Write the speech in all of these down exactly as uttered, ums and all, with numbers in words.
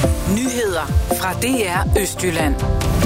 Nyheder fra D R Østjylland.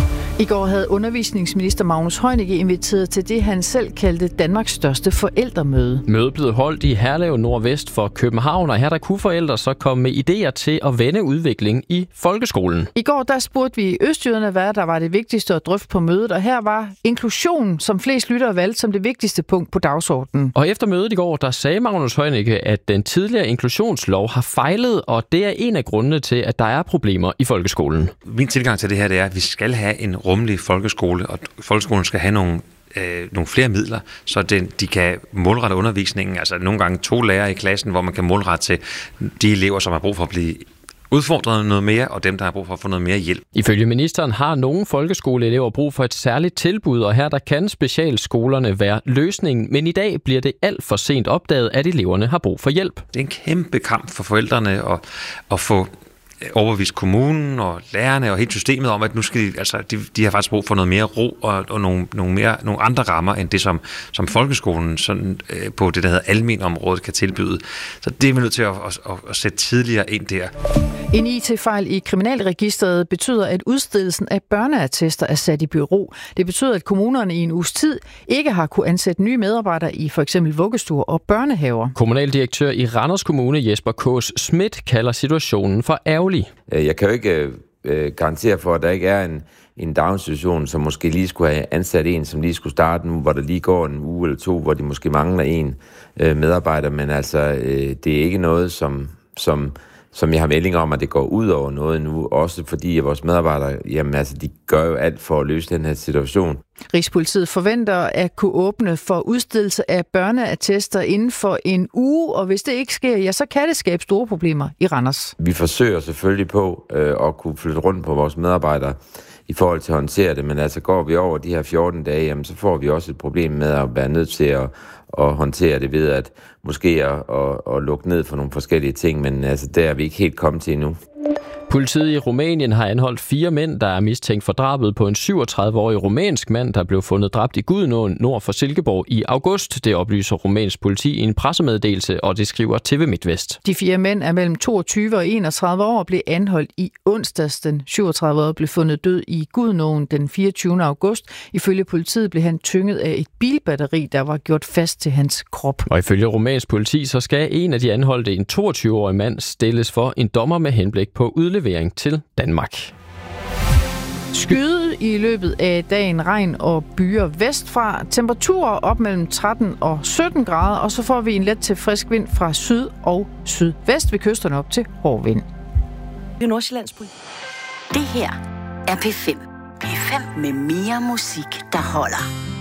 I går havde undervisningsminister Magnus Heunicke inviteret til det, han selv kaldte Danmarks største forældremøde. Mødet blev holdt i Herlev nordvest for København, og her der kunne forældre så komme med idéer til at vende udvikling i folkeskolen. I går der spurgte vi i Østjyderne, hvad der var det vigtigste at drøfte på mødet, og her var inklusion, som flest lyttere valgte som det vigtigste punkt på dagsordenen. Og efter mødet i går, der sagde Magnus Heunicke, at den tidligere inklusionslov har fejlet, og det er en af grundene til, at der er problemer i folkeskolen. Min tilgang til det her, det er, at vi skal have en rummelig folkeskole, og folkeskolen skal have nogle, øh, nogle flere midler, så den, de kan målrette undervisningen. Altså nogle gange to lærere i klassen, hvor man kan målrette til de elever, som har brug for at blive udfordret noget mere, og dem, der har brug for at få noget mere hjælp. Ifølge ministeren har nogle folkeskoleelever brug for et særligt tilbud, og her der kan specialskolerne være løsningen, men i dag bliver det alt for sent opdaget, at eleverne har brug for hjælp. Det er en kæmpe kamp for forældrene at, at få overbevist kommunen og lærerne og hele systemet om, at nu skal de, altså, de, de har faktisk brug for noget mere ro og, og nogle, nogle, mere, nogle andre rammer, end det, som, som folkeskolen sådan, øh, på det, der hedder almenområdet, kan tilbyde. Så det er vi nødt til at, at, at, at sætte tidligere ind der. En I T-fejl i Kriminalregisteret betyder, at udstedelsen af børneattester er sat i bero. Det betyder, at kommunerne i en uges tid ikke har kunne ansætte nye medarbejdere i for eksempel vuggestuer og børnehaver. Kommunaldirektør i Randers Kommune, Jesper Kaas Schmidt, kalder situationen for ærgerlig. Jeg kan jo ikke øh, garantere for, at der ikke er en, en daginstitution, som måske lige skulle have ansat en, som lige skulle starte nu, hvor der lige går en uge eller to, hvor de måske mangler en øh, medarbejder, men altså, øh, det er ikke noget, som, som, som jeg har meldinger om, at det går ud over noget nu, også fordi at vores medarbejdere, jamen altså, de gør jo alt for at løse den her situation. Rigspolitiet forventer at kunne åbne for udstedelse af børneattester inden for en uge, og hvis det ikke sker, ja, så kan det skabe store problemer i Randers. Vi forsøger selvfølgelig på øh, at kunne flytte rundt på vores medarbejdere i forhold til at håndtere det, men altså går vi over de her fjorten dage, jamen, så får vi også et problem med at være nødt til at, at håndtere det ved at måske at, at, at lukke ned for nogle forskellige ting, men altså der er vi ikke helt kommet til endnu. Politiet i Rumænien har anholdt fire mænd, der er mistænkt for drabet på en syvogtredive-årig rumænsk mand, der blev fundet dræbt i Gudenåen nord for Silkeborg i august. Det oplyser rumænsk politi i en pressemeddelelse, og det skriver T V MidtVest. De fire mænd er mellem toogtyve og enogtredive år, blev anholdt i onsdags. Den syvogtredive-årige blev fundet død i Gudenåen den fireogtyvende august. Ifølge politiet blev han tynget af et bilbatteri, der var gjort fast til hans krop. Og ifølge rumænsk politi, så skal en af de anholdte, en toogtyve-årig mand, stilles for en dommer med henblik på udlevering til Danmark. Skyde i løbet af dagen, regn og byer vestfra. Temperaturer op mellem tretten og sytten grader, og så får vi en let til frisk vind fra syd og sydvest ved kysterne op til hård vind. Det er Nordsjællandsbry. Det her er P fem. P fem med mere musik, der holder.